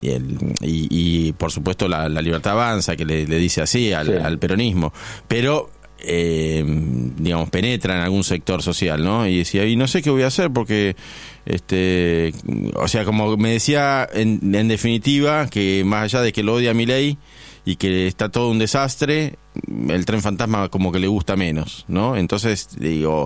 y por supuesto la Libertad Avanza, que le dice así al peronismo, pero digamos, penetra en algún sector social, ¿no? Y decía, y no sé qué voy a hacer porque, o sea, como me decía, en definitiva, que más allá de que lo odia a Milei y que está todo un desastre, el tren fantasma como que le gusta menos, ¿no? Entonces, digo,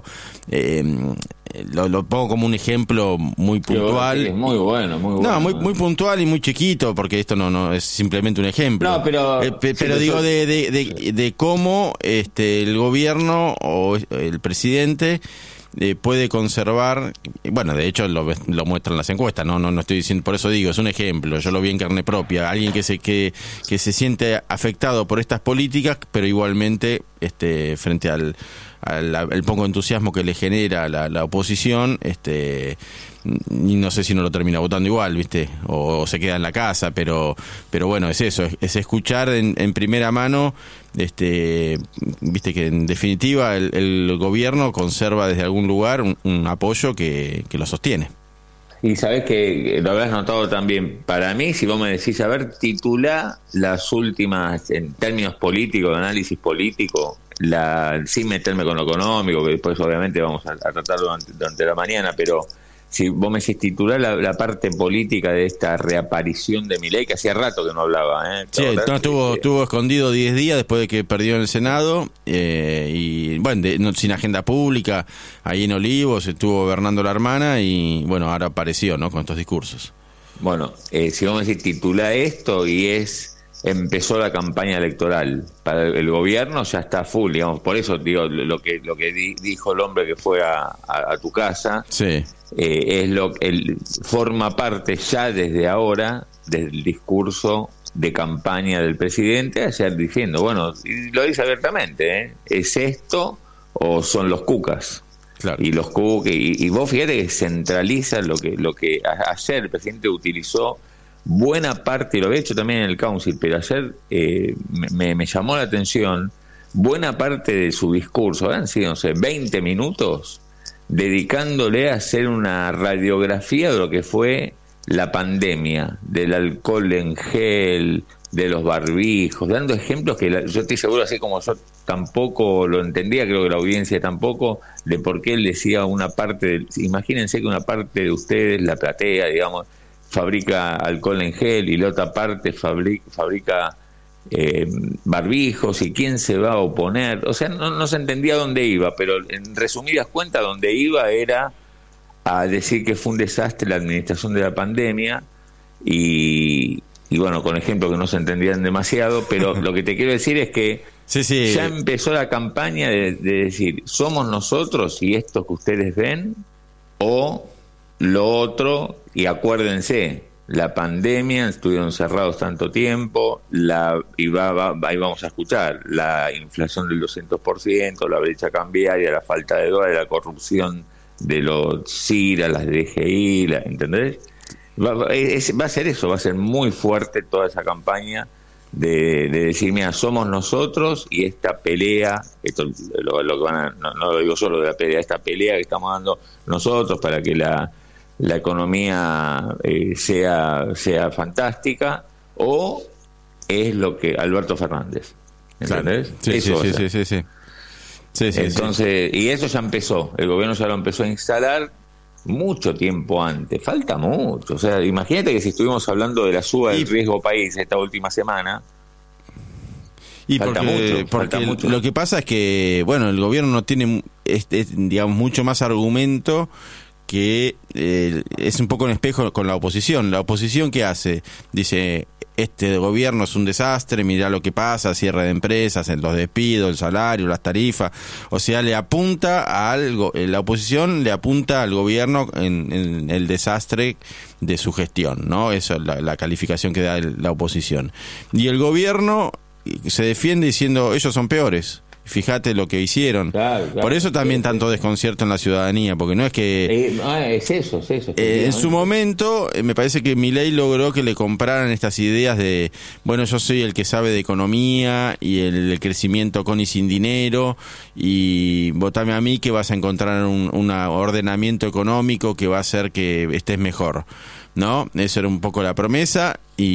lo pongo como un ejemplo muy puntual. Sí, muy bueno, muy bueno. No, muy puntual y muy chiquito, porque esto no es simplemente un ejemplo. No, pero digo, de cómo el gobierno o el presidente puede conservar, bueno, de hecho lo muestran las encuestas, no estoy diciendo, por eso digo, es un ejemplo, yo lo vi en carne propia, alguien que se siente afectado por estas políticas, pero igualmente frente al poco entusiasmo que le genera la oposición, y no sé si no lo termina votando igual, ¿viste? O se queda en la casa, pero bueno, es eso, es escuchar en primera mano, viste que en definitiva el gobierno conserva desde algún lugar un apoyo que lo sostiene. Y sabés que lo habrás notado también. Para mí, si vos me decís, a ver, titulá las últimas, en términos políticos, de análisis político, sin meterme con lo económico, que después obviamente vamos a tratar durante la mañana, pero si vos me decís titular la parte política de esta reaparición de Milei, que hacía rato que no hablaba, ¿eh? Sí, estuvo escondido 10 días después de que perdió en el Senado, y bueno, sin agenda pública, ahí en Olivos, estuvo gobernando la hermana y bueno, ahora apareció, ¿no?, con estos discursos. Bueno, si vos me decís titular esto empezó la campaña electoral para el gobierno, ya está full, digamos, por eso digo lo que dijo el hombre que fue a tu casa. Sí. Forma parte ya desde ahora del discurso de campaña del presidente, ayer diciendo, bueno, y lo dice abiertamente, ¿es esto o son los cucas? Claro. Y los cucas, y vos fíjate que centraliza lo que ayer el presidente utilizó buena parte, y lo había hecho también en el Council, pero ayer me llamó la atención, buena parte de su discurso, han sido, no sé, 20 minutos, dedicándole a hacer una radiografía de lo que fue la pandemia, del alcohol en gel, de los barbijos, dando ejemplos que yo estoy seguro, así como yo tampoco lo entendía, creo que la audiencia tampoco, de por qué él decía una parte, imagínense que una parte de ustedes, la platea, digamos, fabrica alcohol en gel y la otra parte fabrica barbijos, y quién se va a oponer, o sea, no se entendía dónde iba, pero en resumidas cuentas donde iba era a decir que fue un desastre la administración de la pandemia y bueno, con ejemplos que no se entendían demasiado, pero lo que te quiero decir es que sí. Ya empezó la campaña de decir, somos nosotros y esto que ustedes ven, o lo otro, y acuérdense, la pandemia, estuvieron cerrados tanto tiempo, ahí vamos a escuchar, la inflación del 200%, la brecha cambiaria, la falta de dólares, la corrupción de los CIRA, las DGI, ¿entendés? Va a ser eso, va a ser muy fuerte toda esa campaña de decir, mira, somos nosotros y esta pelea, esto lo que no lo digo solo de la pelea, esta pelea que estamos dando nosotros para que la economía sea fantástica, o es lo que Alberto Fernández, ¿entendés? Claro. Sí. Entonces, y eso ya empezó, el gobierno ya lo empezó a instalar mucho tiempo antes, falta mucho, o sea, imagínate que si estuvimos hablando de la suba del riesgo país esta última semana, y falta mucho. Lo que pasa es que, bueno, el gobierno no tiene, digamos, mucho más argumento que es un poco en espejo con la oposición. La oposición, ¿qué hace? Dice, este gobierno es un desastre, mirá lo que pasa, cierre de empresas, los despidos, el salario, las tarifas. O sea, le apunta a algo, la oposición le apunta al gobierno en el desastre de su gestión, ¿no? Eso es la calificación que da la oposición. Y el gobierno se defiende diciendo, ellos son peores. Fíjate lo que hicieron. Claro. Por eso también tanto desconcierto en la ciudadanía, porque no es que... es eso. En su momento, me parece que Milei logró que le compraran estas ideas de, bueno, yo soy el que sabe de economía y el crecimiento con y sin dinero, y votame a mí que vas a encontrar un ordenamiento económico que va a hacer que estés mejor. ¿no? Eso era un poco la promesa. Y